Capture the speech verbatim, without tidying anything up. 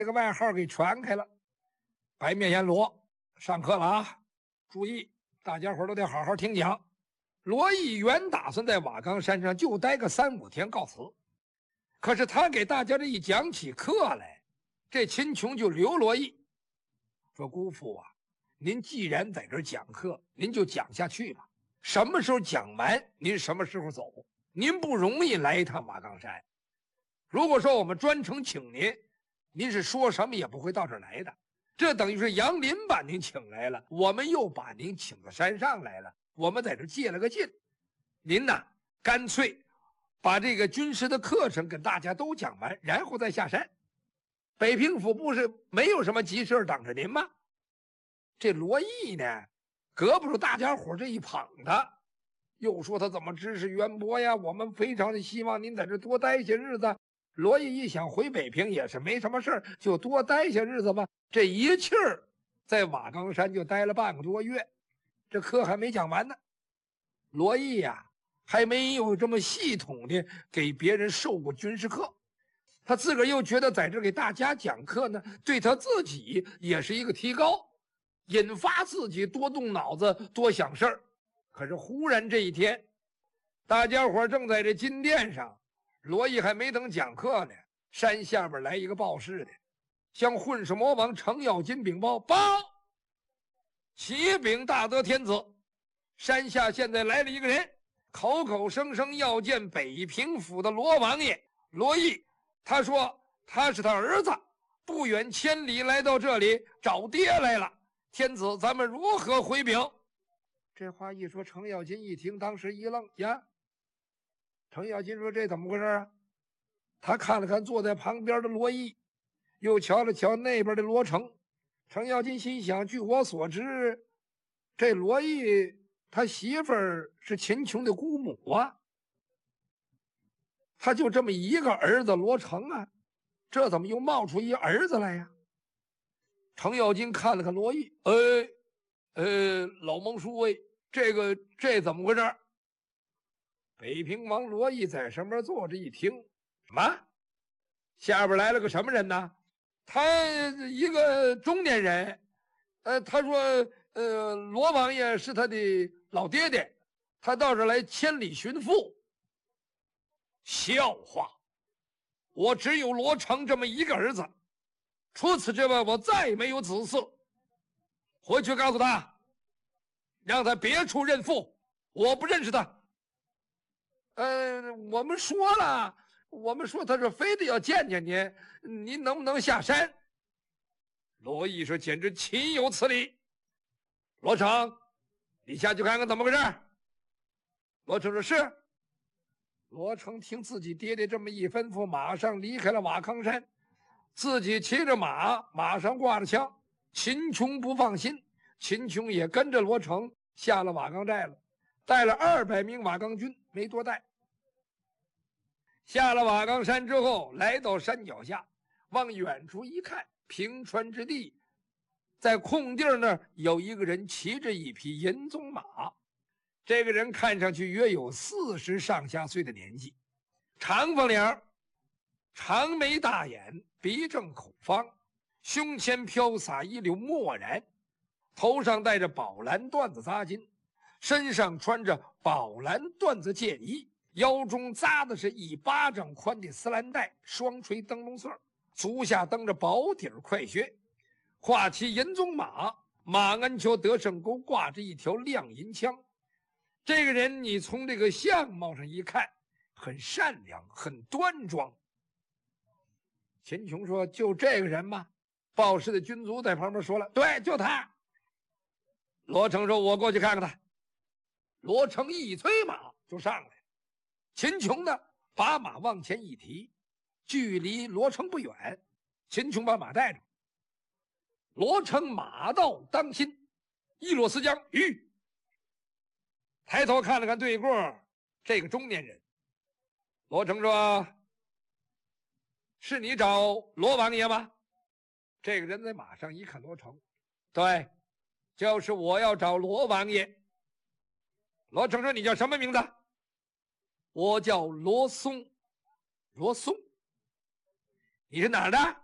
这个外号给传开了。白面阎罗，上课了啊！注意，大家伙都得好好听讲。罗毅原打算在瓦岗山上就待个三五天告辞，可是他给大家这一讲起课来，这秦琼就留罗毅说：“姑父啊，您既然在这儿讲课，您就讲下去吧。什么时候讲完，您什么时候走。您不容易来一趟瓦岗山。如果说我们专程请您，您是说什么也不会到这儿来的。这等于是杨林把您请来了，我们又把您请到山上来了，我们在这借了个劲。您呐，干脆把这个军师的课程跟大家都讲完，然后再下山。北平府不是没有什么急事等着您吗？”这罗毅呢，隔不住大家伙这一捧他，又说他怎么知识渊博呀，我们非常的希望您在这多待些日子。罗毅一想回北平也是没什么事儿，就多待些日子吧。这一气儿在瓦岗山就待了半个多月，这课还没讲完呢。罗毅呀，还没有这么系统的给别人授过军事课，他自个儿又觉得在这给大家讲课呢，对他自己也是一个提高，引发自己多动脑子，多想事儿。可是忽然这一天，大家伙正在这金殿上，罗毅还没等讲课呢，山下边来一个报事的，向混世魔王程咬金禀报：“报，启禀大德天子，山下现在来了一个人，口口声声要见北平府的罗王爷罗毅。他说他是他儿子，不远千里来到这里找爹来了。天子，咱们如何回禀？”这话一说，程咬金一听，当时一愣呀。程咬金说：“这怎么回事啊？”他看了看坐在旁边的罗毅，又瞧了瞧那边的罗成。程咬金心想：据我所知，这罗毅他媳妇儿是秦琼的姑母啊，他就这么一个儿子罗成啊，这怎么又冒出一儿子来呀？程咬金看了看罗毅，呃呃，老蒙叔尉，这个这怎么回事？北平王罗毅在上面坐着，一听，什么？下边来了个什么人呢？他一个中年人，呃，他说，呃，罗王爷是他的老爹爹，他到这来千里寻父。笑话！我只有罗成这么一个儿子，除此之外，我再没有子嗣。回去告诉他，让他别处认父，我不认识他。呃，我们说了，我们说他是非得要见见您，您能不能下山？罗毅说：“简直岂有此理！罗成，你下去看看怎么回事。”罗成说：“是。”罗成听自己爹爹这么一吩咐，马上离开了瓦岗山，自己骑着马，马上挂着枪。秦琼不放心，秦琼也跟着罗成下了瓦岗寨了，带了二百名瓦岗军，没多带。下了瓦岗山之后，来到山脚下，往远处一看，平川之地，在空地那儿有一个人骑着一匹银鬃马。这个人看上去约有四十上下岁的年纪，长发脸，长眉大眼，鼻正口方，胸前飘洒一绺墨染，头上戴着宝蓝缎子扎巾，身上穿着宝蓝缎子箭衣，腰中扎的是一巴掌宽的丝蓝带，双垂灯笼穗，足下蹬着薄底快靴，画骑银鬃马，马鞍桥得胜钩挂着一条亮银枪。这个人你从这个相貌上一看，很善良，很端庄。秦琼说：“就这个人吗？”报事的军卒在旁边说了：“对，就他。”罗成说：“我过去看看他。”罗成一催马就上来，秦琼呢把马往前一提，距离罗成不远，秦琼把马带着。罗成马到当心，一落丝缰，吁，抬头看了看对过这个中年人。罗成说：“是你找罗王爷吗？”这个人在马上一看罗成，对，就是我要找罗王爷。罗成说：“你叫什么名字？”我叫罗松。罗松，你是哪儿的？